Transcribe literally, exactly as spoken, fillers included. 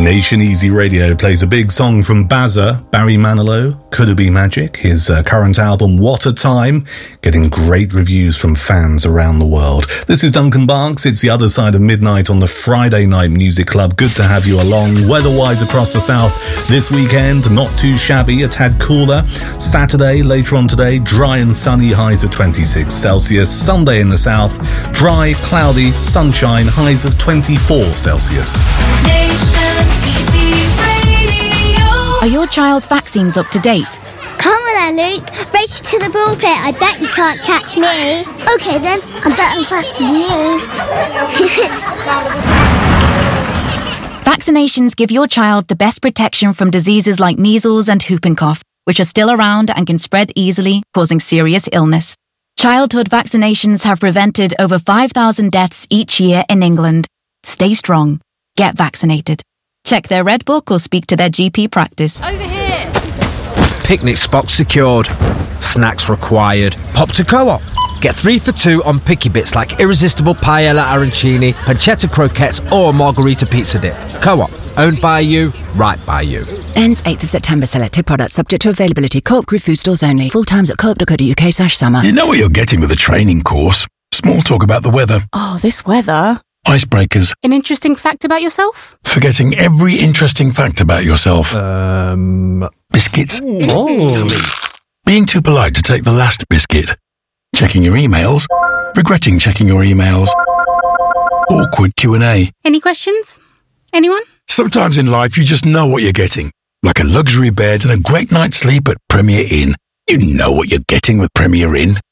Nation Easy Radio plays a big song from Bazza, Barry Manilow, Could It Be Magic, his uh, current album What a Time, getting great reviews from fans around the world. This is Duncan Barks, it's the other side of midnight on the Friday Night Music Club. Good to have you along. Weather-wise across the south this weekend, not too shabby, a tad cooler. Saturday, later on today, dry and sunny, highs of twenty-six Celsius. Sunday in the south, dry, cloudy, sunshine, highs of twenty-four Celsius. Are your child's vaccines up to date? Come on then, Luke. Race to the pulpit. I bet you can't catch me. OK then, I'm better faster than you. Vaccinations give your child the best protection from diseases like measles and whooping cough, which are still around and can spread easily, causing serious illness. Childhood vaccinations have prevented over five thousand deaths each year in England. Stay strong. Get vaccinated. Check their Red Book or speak to their G P practice. Over here! Picnic spots secured. Snacks required. Pop to Co-op. Get three for two on picky bits like irresistible paella arancini, pancetta croquettes or margarita pizza dip. Co-op. Owned by you, right by you. Ends eighth of September. Selected products subject to availability. Co-op Group food stores only. Full times at co op dot co dot uk slash summer. You know what you're getting with a training course. Small talk about the weather. Oh, this weather. Icebreakers. An interesting fact about yourself? Forgetting every interesting fact about yourself. Um... Biscuits. Oh. Being too polite to take the last biscuit. Checking your emails. Regretting checking your emails. Awkward Q and A. Any questions? Anyone? Sometimes in life you just know what you're getting. Like a luxury bed and a great night's sleep at Premier Inn. You know what you're getting with Premier Inn.